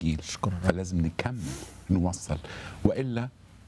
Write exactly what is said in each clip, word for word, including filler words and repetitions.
جيل، شكرا. فلازم نكمل نوصل، والا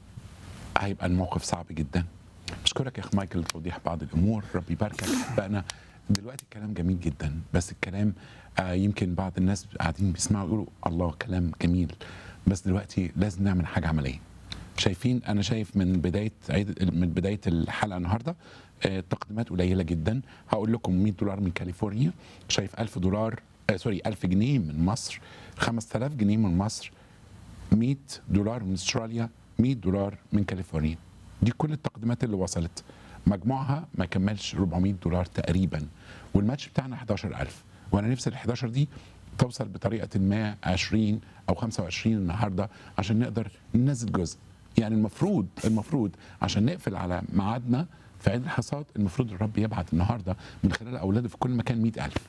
هيبقى الموقف صعب جدا. بشكرك يا اخ مايكل لتوضيح بعض الامور، ربي يباركك. احبائنا دلوقتي الكلام جميل جدا، بس الكلام آه يمكن بعض الناس قاعدين بيسمعوا يقولوا الله كلام جميل، بس دلوقتي لازم نعمل حاجه عمليه. شايفين، انا شايف من بدايه عيد من بدايه الحلقه النهارده آه تقديمات قليله جدا. هقول لكم مية دولار من كاليفورنيا، شايف ألف دولار آه سوري ألف جنيه من مصر، خمسة آلاف جنيه من مصر، مية دولار من استراليا، مية دولار من كاليفورنيا. دي كل التقديمات اللي وصلت، مجموعها ما كملش أربعمية دولار تقريبا، والماتش بتاعنا حداشر ألف، وانا نفسي ال حداشر دي توصل بطريقه ما عشرين او خمسة وعشرين النهارده عشان نقدر ننزل جزء. يعني المفروض المفروض عشان نقفل على ميعادنا في عيد الحصاد، المفروض الرب يبعت النهارده من خلال اولاده في كل مكان مئة ألف.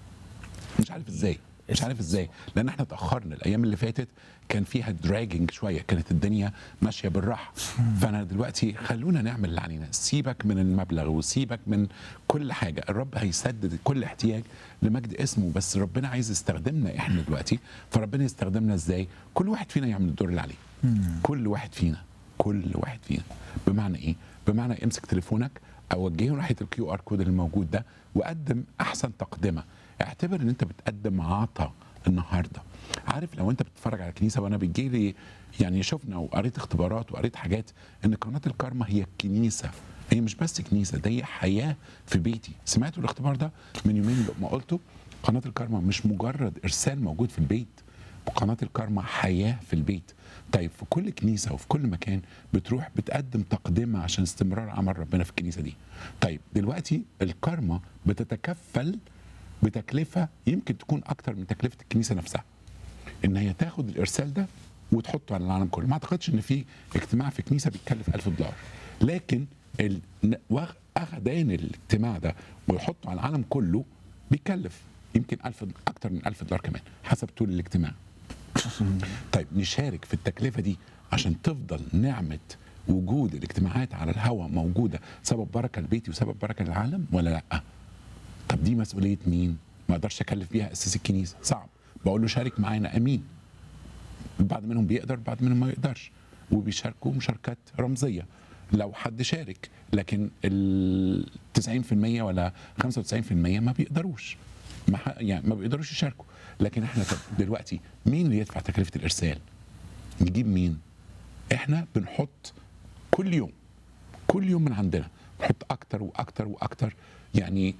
مش عارف ازاي مش عارف ازاي لان احنا اتاخرنا. الايام اللي فاتت كان فيها دراجنج شويه، كانت الدنيا ماشيه بالراحه. فانا دلوقتي خلونا نعمل اللي علينا، سيبك من المبلغ وسيبك من كل حاجه، الرب هيسدد كل احتياج لمجد اسمه، بس ربنا عايز يستخدمنا احنا دلوقتي. فربنا يستخدمنا ازاي؟ كل واحد فينا يعمل الدور اللي عليه. كل واحد فينا كل واحد فينا بمعنى ايه؟ بمعنى امسك تليفونك او وجهه ناحيه الكيو ار كود اللي موجود ده وقدم احسن تقدمه. اعتبر ان انت بتقدم عطا النهارده. عارف لو انت بتتفرج على الكنيسه، وانا بيجي لي يعني شفنا وقريت اختبارات وقريت حاجات ان قناه الكارما هي الكنيسه، هي مش بس كنيسه، ده هي حياه في بيتي. سمعتوا الاختبار ده من يومين ما قلته؟ قناه الكارما مش مجرد ارسال موجود في البيت، قناه الكارما حياه في البيت. طيب في كل كنيسه وفي كل مكان بتروح بتقدم تقدمه عشان استمرار عمل ربنا في الكنيسه دي. طيب دلوقتي الكارما بتتكفل بتكلفه يمكن تكون اكتر من تكلفه الكنيسه نفسها، ان هي تاخد الارسال ده وتحطه على العالم كله. ما اعتقدش ان في اجتماع في كنيسه بيتكلف ألف دولار، لكن ال- اخدان الاجتماع ده ويحطه على العالم كله بيكلف يمكن ألف، اكتر من ألف دولار كمان حسب طول الاجتماع. طيب نشارك في التكلفه دي عشان تفضل نعمه وجود الاجتماعات على الهواء موجوده، سبب بركه لبيتي وسبب بركه للعالم، ولا لا؟ طب دي مسؤوليه مين؟ ما اقدرش اكلف بيها اساس الكنيسه، صعب. بقول له شارك معانا، امين. بعض منهم بيقدر، بعض منهم ما يقدرش، وبيشاركوا مشاركات رمزيه لو حد شارك، لكن ال تسعين في المية ولا خمسة وتسعين في المية ما بيقدروش، ما ح- يعني ما بيقدروش يشاركوا. لكن احنا طب دلوقتي مين اللي يدفع تكلفه الارسال؟ نجيب مين؟ احنا بنحط كل يوم كل يوم من عندنا نحط اكتر واكتر واكتر. يعني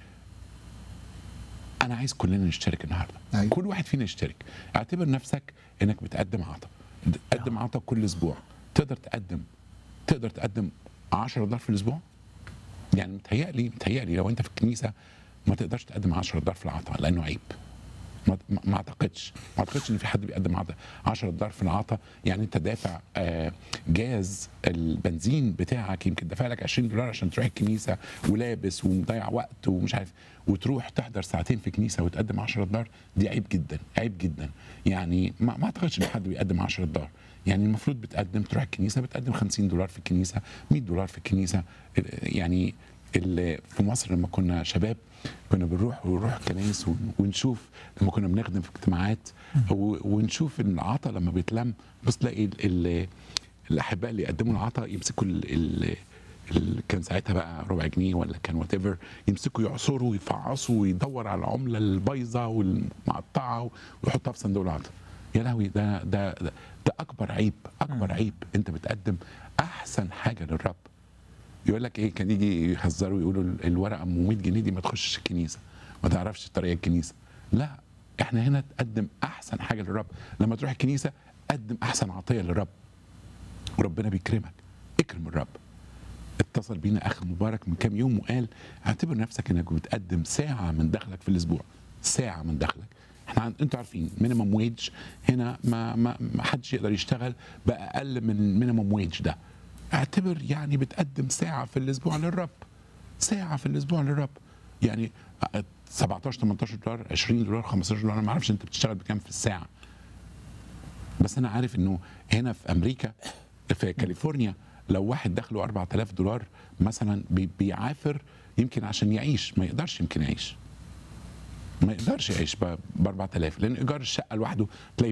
انا عايز كلنا نشترك النهارده. أيوة. كل واحد فينا يشترك. اعتبر نفسك انك بتقدم عطا، تقدم عطا كل اسبوع. تقدر تقدم تقدر تقدم عشرة دولار في الاسبوع. يعني متهيألي متهيألي لو انت في الكنيسه ما تقدرش تقدم عشرة دولار في العطا لانه عيب. ما ما- ما اعتقدش ما اعتقدش ان في حد بيقدم عطا عشرة دولار في العطا. يعني انت دافع آه، جاز البنزين بتاعك، يمكن دافع لك عشرين دولار عشان تروح الكنيسه ولابس ومضيع وقت ومش عارف، وتروح تحضر ساعتين في كنيسه وتقدم عشرة دولار. دي عيب جدا، عيب جدا. يعني ما, ما اعتقدش ان حد بيقدم عشرة دولار. يعني المفروض بتقدم، تروح الكنيسه بتقدم خمسين دولار في الكنيسه، مية دولار في الكنيسه. يعني اللي في مصر لما كنا شباب كنا بنروح ونروح كنايس ون- ونشوف لما كنا بنخدم في اجتماعات و- ونشوف ان العطا لما بيتلم، بس تلاقي ال- ال- الاحباء اللي يقدموا العطا يمسكوا ال ال ال كان ساعتها بقى ربع جنيه ولا كان وات ايفر، يمسكوا يعصروا ويفعصوا ويدور على العمله البايظه والمقطعه ويحطها في صندوق العطا. يا لهوي، ده ده ده, ده اكبر عيب، اكبر عيب. انت بتقدم احسن حاجه للرب. يقول لك ايه، كان يجي يهزروا يقولوا ال- الورقه ام مية جنيه دي ما تخشش الكنيسه، ما تعرفش طريق الكنيسه. لا، احنا هنا تقدم احسن حاجه للرب. لما تروح الكنيسه قدم احسن عطيه للرب وربنا بيكرمك. اكرم الرب. اتصل بينا اخ مبارك من كام يوم وقال اعتبر نفسك انك بتقدم ساعه من دخلك في الاسبوع، ساعه من دخلك. احنا عن... انتوا عارفين مينيمم ويج هنا ما ما ما حدش يقدر يشتغل باقل من المينيمم ويج ده. اعتبر يعني بتقدم ساعه في الاسبوع للرب، ساعه في الاسبوع للرب. يعني سبعتاشر تمنتاشر دولار، عشرين دولار، خمستاشر دولار، انا ما اعرفش انت بتشتغل بكام في الساعه، بس انا عارف انه هنا في امريكا في كاليفورنيا لو واحد دخله أربعة آلاف دولار مثلا بي- بيعافر يمكن عشان يعيش، ما يقدرش يمكن يعيش ما يقدرش يعيش ب أربعة آلاف، لان ايجار الشقه لوحده تلاقي